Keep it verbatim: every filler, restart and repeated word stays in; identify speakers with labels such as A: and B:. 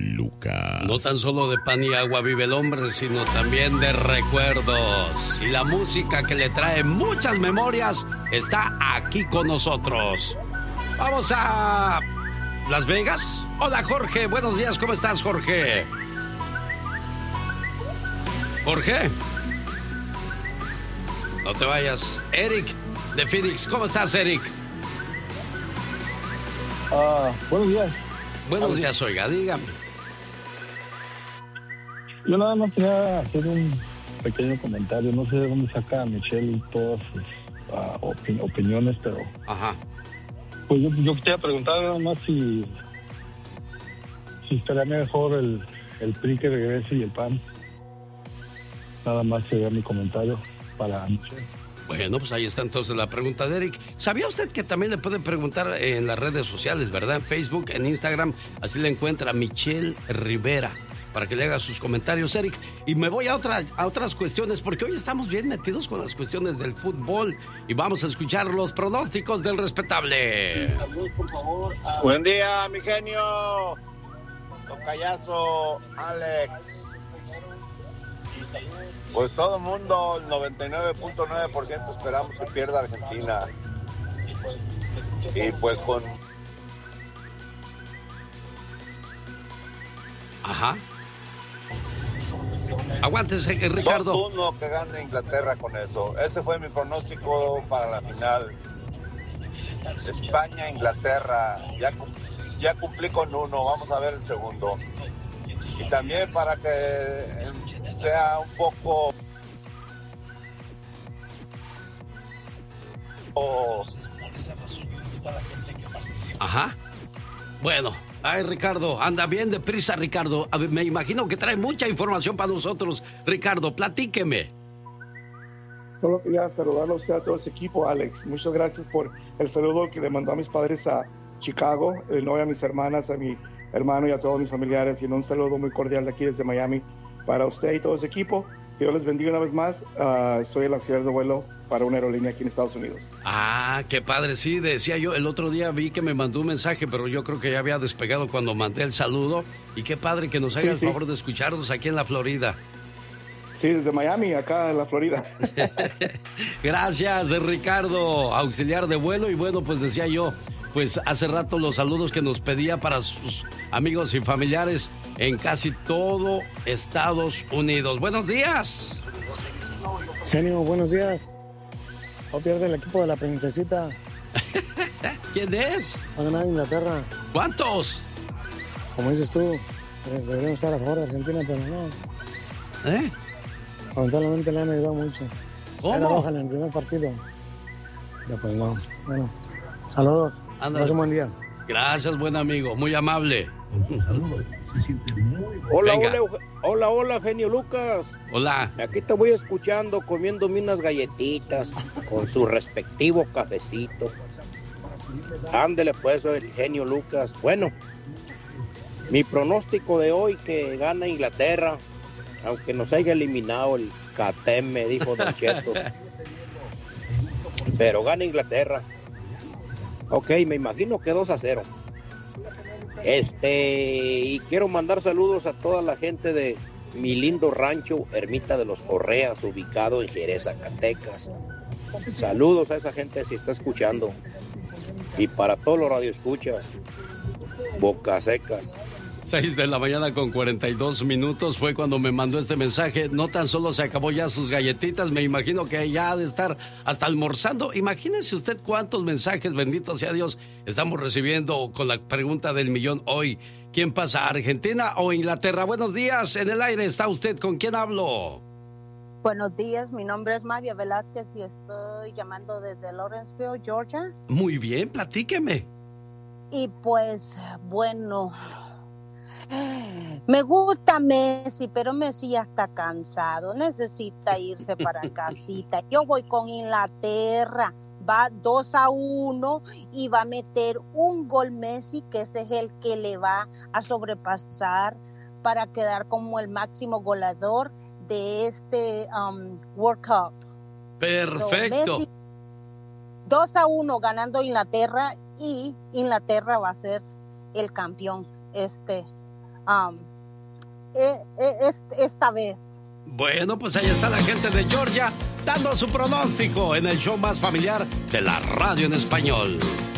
A: Lucas.
B: No tan solo de pan y agua vive el hombre, sino también de recuerdos. Y la música que le trae muchas memorias está aquí con nosotros. Vamos a Las Vegas. Hola, Jorge. Buenos días. ¿Cómo estás, Jorge? Jorge. No te vayas. Eric, de Phoenix. ¿Cómo estás, Eric?
C: Uh, buenos días.
B: Buenos días, oiga, dígame.
C: Yo nada más quería hacer un pequeño comentario. No sé de dónde saca Michelle todas sus uh, opin- opiniones, pero...
B: Ajá.
C: Pues yo, yo quería preguntar nada más si... Si estaría mejor el, el P R I que regrese y el P A N. Nada más sería mi comentario para Michelle.
B: Bueno, pues ahí está entonces la pregunta de Eric. ¿Sabía usted que también le pueden preguntar en las redes sociales, verdad? En Facebook, en Instagram, así le encuentra Michelle Rivera, para que le haga sus comentarios, Eric. Y me voy a, otra, a otras cuestiones, porque hoy estamos bien metidos con las cuestiones del fútbol y vamos a escuchar los pronósticos del respetable.
D: Saludos, por favor. A... Buen día, mi genio. Tocayazo, Alex. Pues todo el mundo, el noventa y nueve punto nueve por ciento esperamos que pierda Argentina. Y pues con...
B: Ajá. Aguántese, Ricardo.
D: dos uno que gane Inglaterra con eso. Ese fue mi pronóstico para la final. España, Inglaterra. Ya, ya cumplí con uno, vamos a ver el segundo. Y también para que sea un poco... Oh.
B: Ajá. Bueno, ay, Ricardo, anda bien deprisa, Ricardo. A ver, me imagino que trae mucha información para nosotros. Ricardo, platíqueme.
E: Solo quería saludarlo a usted, a todo ese equipo, Alex. Muchas gracias por el saludo que le mandó a mis padres a Chicago, el novio a mis hermanas, a mi hermano y a todos mis familiares. Y un saludo muy cordial de aquí desde Miami para usted y todo ese equipo. Que Dios les bendiga una vez más. Uh, soy el auxiliar de vuelo para una aerolínea aquí en Estados Unidos.
B: Ah, qué padre, sí, decía yo, el otro día vi que me mandó un mensaje, pero yo creo que ya había despegado cuando mandé el saludo. Y qué padre que nos haga sí, el sí. favor de escucharnos aquí en la Florida.
E: Sí, desde Miami, acá en la Florida.
B: Gracias, Ricardo, auxiliar de vuelo. Y bueno, pues decía yo, pues hace rato los saludos que nos pedía para sus amigos y familiares en casi todo Estados Unidos. Buenos días.
F: Genio, buenos días. O pierde el equipo de la princesita.
B: ¿Quién es?
F: Va a ganar Inglaterra.
B: ¿Cuántos?
F: Como dices tú, deberíamos estar a favor de Argentina, pero no.
B: ¿Eh?
F: Lamentablemente le han ayudado mucho.
B: ¿Cómo?
F: Era roja en el primer partido. Pero pues no. Bueno, saludos.
B: Ándale.
F: Un buen día.
B: Gracias, buen amigo. Muy amable.
G: Hola, hola, hola, hola, genio Lucas.
B: Hola.
G: Aquí te voy escuchando, comiéndome unas galletitas con su respectivo cafecito. Ándele pues, el genio Lucas. Bueno, mi pronóstico de hoy que gana Inglaterra, aunque nos haya eliminado el Catem, me dijo Don Cheto. Pero gana Inglaterra. Ok, me imagino que dos a cero. Este, y quiero mandar saludos a toda la gente de mi lindo rancho Ermita de los Correas, ubicado en Jerez, Zacatecas. Saludos a esa gente si está escuchando. Y para todos los radioescuchas, Boca Secas.
B: seis de la mañana con cuarenta y dos minutos fue cuando me mandó este mensaje. No tan solo se acabó ya sus galletitas, me imagino que ya ha de estar hasta almorzando. Imagínese usted cuántos mensajes, bendito sea Dios, estamos recibiendo con la pregunta del millón hoy. ¿Quién pasa, Argentina o Inglaterra? Buenos días, en el aire está usted. ¿Con quién hablo?
H: Buenos días, mi nombre es María Velázquez y estoy llamando desde Lawrenceville, Georgia.
B: Muy bien, platíqueme.
H: Y pues, bueno... Me gusta Messi, pero Messi ya está cansado, necesita irse para casita. Yo voy con Inglaterra, va dos a uno y va a meter un gol Messi, que ese es el que le va a sobrepasar para quedar como el máximo goleador de este um, World Cup.
B: Perfecto.
H: So, Messi, dos a uno ganando Inglaterra y Inglaterra va a ser el campeón este um, e, e, es, esta vez.
B: Bueno, pues ahí está la gente de Georgia dando su pronóstico en el show más familiar de la radio en español.